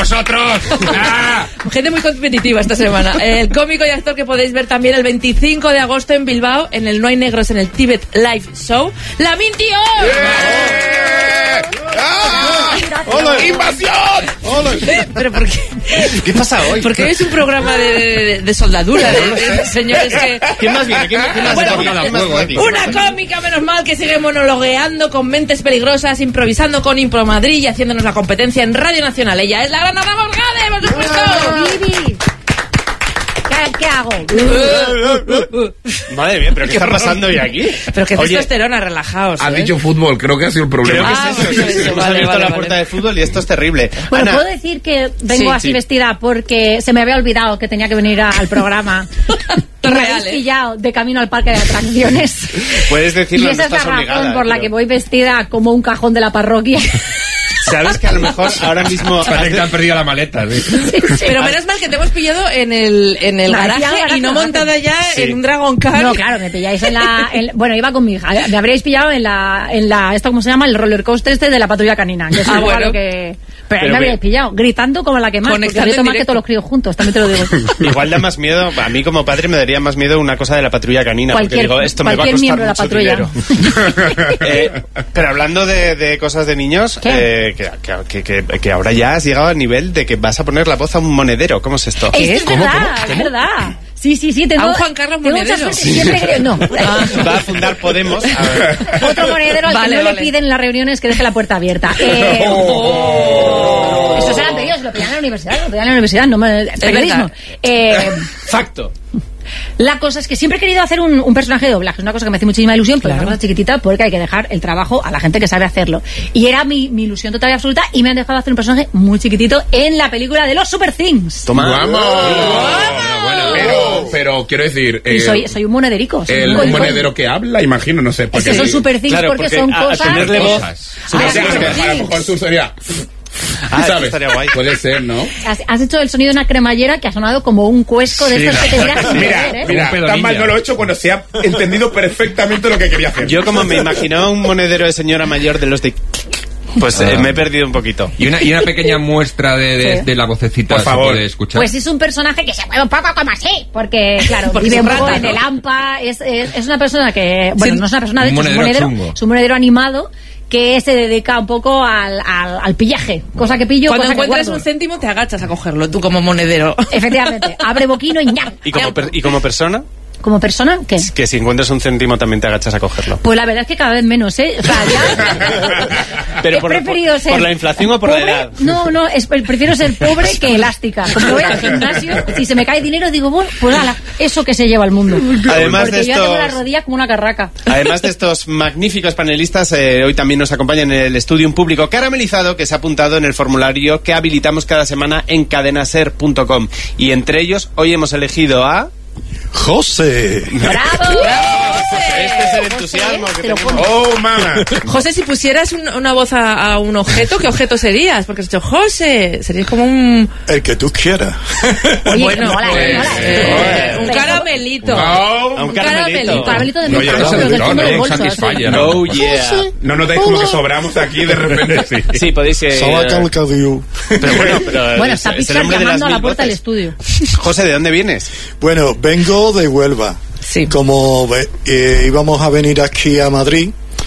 vosotros! ¡Ah! Gente muy competitiva esta semana. El cómico y actor que podéis ver también el 25 de agosto en Bilbao, en el No hay negros en el Tíbet Live Show, Lamin Dior. ¡Invasión! ¿Pero por qué? ¿Qué pasa hoy? Porque hoy es un programa de soldadura, de señores que... ¿Quién más viene? ¿Quién más viene? Una cómica, menos mal, que sigue monologueando con mentes peligrosas, improvisando con Impro Madrid y haciéndonos la competencia en Radio Nacional. Ella es la gran Ana Morgade, por supuesto. Vivi. ¿Qué hago? Madre mía, ¿pero qué está pasando hoy aquí? Pero que testosterona, relajaos. Has dicho fútbol, creo que ha sido el problema. Creo que es eso. Hemos abierto la puerta de fútbol y esto es terrible. Bueno, Ana, puedo decir que vengo así vestida porque se me había olvidado que tenía que venir al programa. Me habéis pillado de camino al parque de atracciones. Puedes decirlo, y esa no estás es la obligada, razón por la que voy vestida como un cajón de la parroquia. Sabes que a lo mejor ahora mismo... Parece que te han perdido la maleta, ¿sí? Pero menos mal que te hemos pillado en el garaje y no montada ya en un Dragon Car. No, claro, me pilláis bueno, iba con mi hija. Me habríais pillado en la esto, ¿cómo se llama? El roller coaster de la patrulla canina. Que es bueno. Pero me habríais pillado, gritando como la que más, porque grito más que todos los críos juntos, también te lo digo. Igual da más miedo, a mí como padre me daría más miedo una cosa de la patrulla canina, porque digo, esto me va a costar mucho dinero. Pero hablando de cosas de niños, que ahora ya has llegado al nivel de que vas a poner la voz a un monedero. ¿Cómo es esto? Es verdad. Sí, tengo... ¿A un Juan Carlos Monedero? Siempre no. Va a fundar Podemos. Otro monedero al que no le piden en las reuniones que deje la puerta abierta. Eso se lo han pedido, se lo pedían en la universidad, no me... Periodismo. Facto. La cosa es que siempre he querido hacer un personaje de doblaje. Es una cosa que me hace muchísima ilusión, pero es una cosa chiquitita porque hay que dejar el trabajo a la gente que sabe hacerlo. Y era mi ilusión total y absoluta, y me han dejado hacer un personaje muy chiquitito en la película de los Super Things. ¡Toma! ¡Vamos! Pero quiero decir... y soy un monederico. Un monedero que habla, imagino, no sé. Es que son Super Things porque son cosas... Al tenerle voz... A lo mejor tú sería... ¿sabes? Estaría guay. Puede ser, ¿no? Has hecho el sonido de una cremallera que ha sonado como un cuesco de estos que te dirás. Mira, tan mal no lo he hecho cuando se ha entendido perfectamente lo que quería hacer. Yo como me imaginaba un monedero de señora mayor de los de... Pues me he perdido un poquito. Y una pequeña muestra de la vocecita, por favor, se puede escuchar. Pues es un personaje que se mueve un poco como así, porque claro, vive un poco en el AMPA, es una persona que, bueno, no es una persona, de hecho es un monedero animado que se dedica un poco al pillaje, cosa que pillo. Cuando cosa encuentras que un céntimo te agachas a cogerlo, tú como monedero. Efectivamente, abre boquino y ñam. ¿Y como persona? ¿Como persona? ¿Qué? Que si encuentras un céntimo también te agachas a cogerlo. Pues la verdad es que cada vez menos, ¿eh? O sea, ya... Pero he preferido ser... ¿Por la inflación o por pobre? la edad? No, prefiero ser pobre que elástica. Como voy al gimnasio, si se me cae dinero, digo, bueno, pues ala, eso que se lleva al mundo. Además porque yo tengo las rodillas como una carraca. Además de estos magníficos panelistas, hoy también nos acompaña en el estudio un público caramelizado que se ha apuntado en el formulario que habilitamos cada semana en cadenaser.com. Y entre ellos, hoy hemos elegido a... José. ¡Bravo! Este es el entusiasmo que tenemos. ¡Oh, mamá! José, si pusieras una voz a un objeto, ¿qué objeto serías? Porque has dicho, José, serías como un... El que tú quieras. Oye, bueno, mola, un caramelito. Un caramelito. Un caramelito de No, metal, ya pero del fondo del bolso. Satisfyer, ¿no? Oh, yeah. No notáis como que sobramos aquí de repente. Sí, podéis... Pero Bueno, está Pixar llamando a la puerta del estudio. José, ¿de dónde vienes? Bueno, vengo de Huelva. Sí. Como íbamos a venir aquí a Madrid,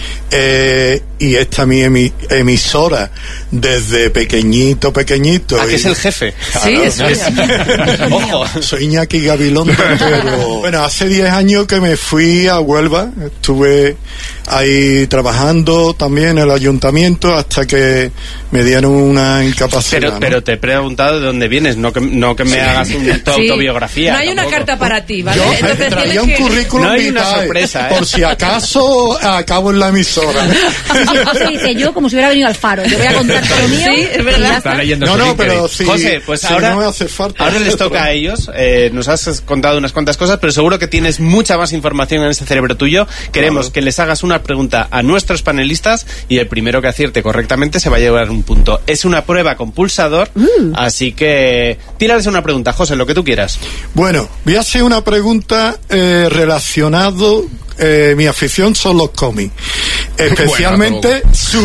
y esta es mi emisora desde pequeñito. ¿A qué es el jefe? Sí, eso es. Ojo. Soy Iñaki Gabilón, pero bueno, hace 10 años que me fui a Huelva, estuve ahí trabajando también en el ayuntamiento hasta que me dieron una incapacidad. Pero te he preguntado de dónde vienes, no que me hagas tu autobiografía. No hay una carta para ti, ¿vale? Yo traía un currículum no hay vitae, una sorpresa, por si acaso acabo en la emisora. Sí, José dice, yo como si hubiera venido al Faro, yo voy a contar todo lo mío. Sí, es verdad. Está leyendo No, pero sí. José, pues si ahora, no me hace falta. ahora les toca a ellos. Nos has contado unas cuantas cosas, pero seguro que tienes mucha más información en este cerebro tuyo. Queremos que les hagas una pregunta a nuestros panelistas y el primero que acierte correctamente se va a llevar un punto. Es una prueba con pulsador, así que tírales una pregunta, José, lo que tú quieras. Bueno, voy a hacer una pregunta relacionado. Mi afición son los cómics, especialmente su